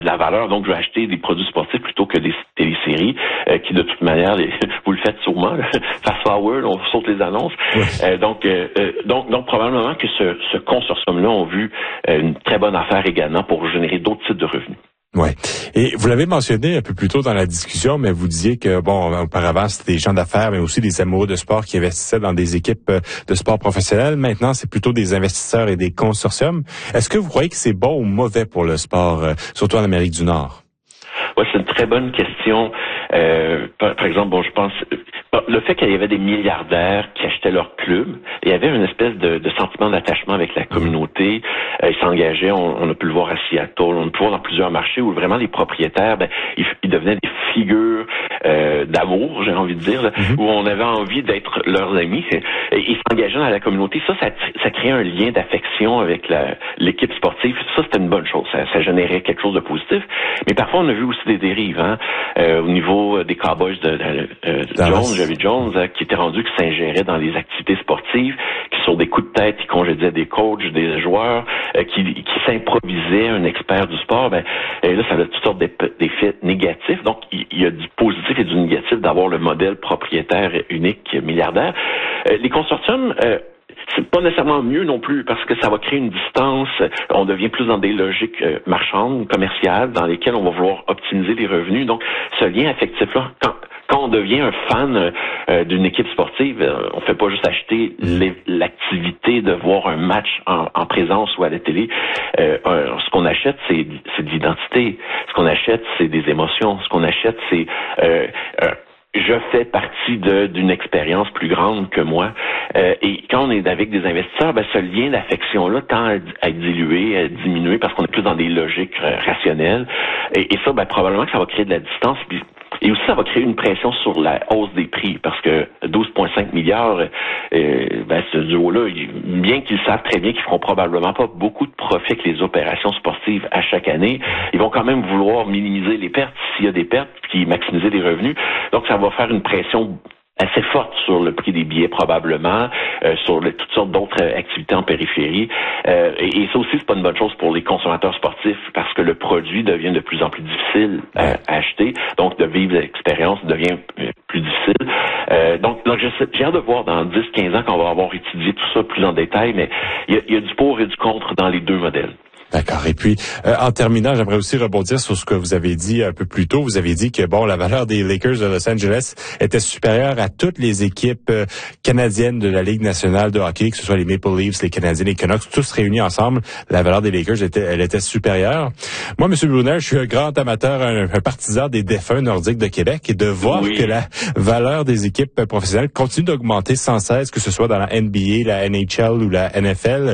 de la valeur. Donc, je vais acheter des produits sportifs plutôt que des téléséries qui, de toute manière, vous le faites sûrement. Fast forward, on saute les annonces. Oui. Donc, probablement que ce consortium-là ont vu une très bonne affaire également pour générer d'autres types de revenus. Ouais. Et vous l'avez mentionné un peu plus tôt dans la discussion, mais vous disiez que, auparavant, c'était des gens d'affaires, mais aussi des amoureux de sport qui investissaient dans des équipes de sport professionnels. Maintenant, c'est plutôt des investisseurs et des consortiums. Est-ce que vous croyez que c'est bon ou mauvais pour le sport, surtout en Amérique du Nord? Oui, c'est une très bonne question. Par exemple, je pense le fait qu'il y avait des milliardaires qui achetaient leur club, il y avait une espèce de sentiment d'attachement avec la communauté. Ils s'engageaient, on a pu le voir à Seattle, on a pu le voir dans plusieurs marchés où vraiment les propriétaires, ils devenaient des figures d'amour, j'ai envie de dire, où on avait envie d'être leurs amis. Ils s'engageaient dans la communauté. Ça créait un lien d'affection avec l'équipe sportive. Ça, c'était une bonne chose. Ça générait quelque chose de positif. Mais parfois, on a vu aussi des dérives, au niveau des Cowboys de Jerry Jones, qui était rendu qui s'ingérait dans les activités sportives, qui sur des coups de tête, qui congédiait des coachs, des joueurs, qui s'improvisait un expert du sport. Là, ça a toutes sortes d'effets négatifs. Donc, il y a du positif et du négatif d'avoir le modèle propriétaire unique milliardaire. Les consortiums, c'est pas nécessairement mieux non plus parce que ça va créer une distance. On devient plus dans des logiques marchandes, commerciales, dans lesquelles on va vouloir optimiser les revenus. Donc, ce lien affectif-là, quand on devient un fan d'une équipe sportive, on fait pas juste acheter l'activité de voir un match en présence ou à la télé. Ce qu'on achète, c'est de l'identité. Ce qu'on achète, c'est des émotions. Ce qu'on achète, c'est je fais partie d'une expérience plus grande que moi. Et quand on est avec des investisseurs, ce lien d'affection-là tend à être dilué, à diminuer parce qu'on est plus dans des logiques rationnelles. Et ça, probablement que ça va créer de la distance. Et aussi, ça va créer une pression sur la hausse des prix parce que 12,5 milliards, ce duo-là, bien qu'ils savent très bien qu'ils feront probablement pas beaucoup de profit avec les opérations sportives à chaque année, ils vont quand même vouloir minimiser les pertes s'il y a des pertes, puis maximiser les revenus. Donc, ça va faire une pression assez forte sur le prix des billets probablement, sur toutes sortes d'autres activités en périphérie. Et ça aussi, c'est pas une bonne chose pour les consommateurs sportifs parce que le produit devient de plus en plus difficile à acheter. Donc, de vivre l'expérience devient plus difficile. Donc j'ai hâte de voir dans 10-15 ans quand on va avoir étudié tout ça plus en détail, mais il y a du pour et du contre dans les deux modèles. D'accord. Et puis, en terminant, j'aimerais aussi rebondir sur ce que vous avez dit un peu plus tôt. Vous avez dit que, la valeur des Lakers de Los Angeles était supérieure à toutes les équipes canadiennes de la Ligue nationale de hockey, que ce soit les Maple Leafs, les Canadiens, les Canucks, tous réunis ensemble. La valeur des Lakers elle était supérieure. Moi, M. Brunel, je suis un grand amateur, un partisan des défunts nordiques de Québec et de voir que la valeur des équipes professionnelles continue d'augmenter sans cesse, que ce soit dans la NBA, la NHL ou la NFL.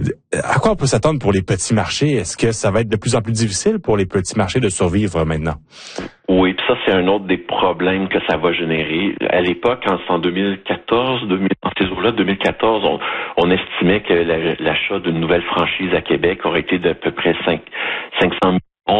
À quoi on peut s'attendre pour les petits marchés? Est-ce que ça va être de plus en plus difficile pour les petits marchés de survivre maintenant? Oui, puis ça, c'est un autre des problèmes que ça va générer. À l'époque, en 2014, dans ces eaux-là, 2014, on estimait que l'achat d'une nouvelle franchise à Québec aurait été d'à peu près 500 millions.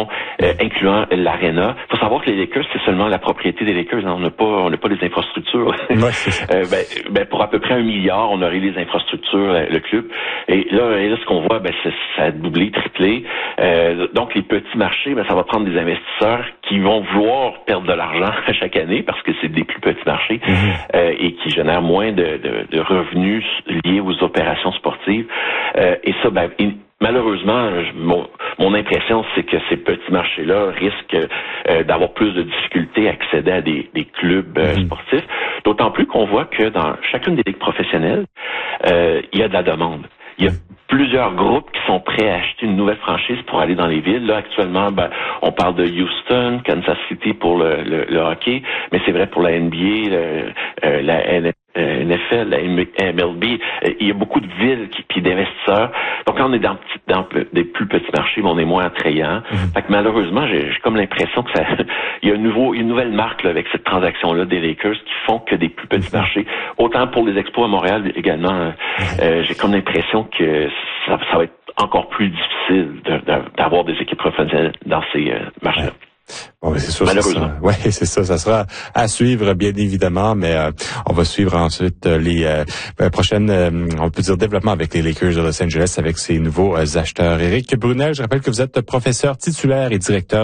Incluant l'Arena. Il faut savoir que les Lakers, c'est seulement la propriété des Lakers. On n'a pas les infrastructures. Ouais, c'est ça. Pour à peu près 1 milliard, on aurait les infrastructures, le club. Et là, ce qu'on voit, ça a doublé, triplé. Donc, les petits marchés, ça va prendre des investisseurs qui vont vouloir perdre de l'argent chaque année parce que c'est des plus petits marchés et qui génèrent moins de revenus liés aux opérations sportives. Et ça, malheureusement, mon impression, c'est que ces petits marchés-là risquent d'avoir plus de difficultés à accéder à des clubs sportifs. D'autant plus qu'on voit que dans chacune des ligues professionnelles, il y a de la demande. Il y a plusieurs groupes qui sont prêts à acheter une nouvelle franchise pour aller dans les villes. Là, actuellement, on parle de Houston, Kansas City pour le hockey, mais c'est vrai pour la NBA, la NFL, la MLB. Il y a beaucoup de villes puis d'investisseurs. Donc, quand on est dans des plus petits marchés, on est moins attrayant. Fait que malheureusement, j'ai comme l'impression que il y a une nouvelle marque là, avec cette transaction-là des Lakers qui font que des plus petits marchés. Autant pour les expos à Montréal également, j'ai comme l'impression que ça va être encore plus difficile d'avoir des équipes professionnelles dans ces marchés-là. Bon, c'est sûr, malheureusement. c'est ça. Ça sera à suivre, bien évidemment, mais on va suivre ensuite les prochaines, on peut dire, développements avec les Lakers de Los Angeles avec ces nouveaux acheteurs. Éric Brunel, je rappelle que vous êtes professeur titulaire et directeur